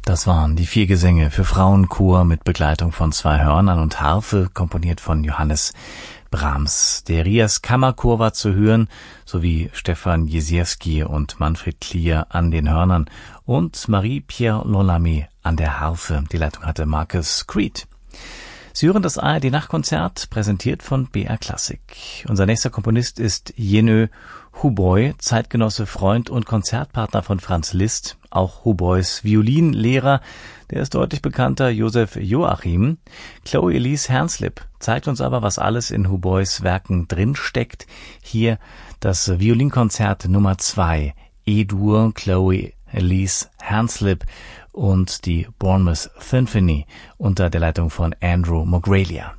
Das waren die 4 Gesänge für Frauenchor mit Begleitung von 2 Hörnern und Harfe, komponiert von Johannes Brahms. Der Rias Kammerchor war zu hören, sowie Stefan Jesiewski und Manfred Klier an den Hörnern und Marie-Pierre Lolame an der Harfe. Die Leitung hatte Marcus Creed. Sie hören das ARD-Nachtkonzert, präsentiert von BR Classic. Unser nächster Komponist ist Jenö Huboi, Zeitgenosse, Freund und Konzertpartner von Franz Liszt, auch Hubois Violinlehrer. Der ist deutlich bekannter Josef Joachim. Chloe Elise Hernslip zeigt uns aber, was alles in Hubois Werken drinsteckt. Hier das Violinkonzert Nummer 2, E-Dur, Chloe Elise Hernslip und die Bournemouth Symphony unter der Leitung von Andrew Mogrelia.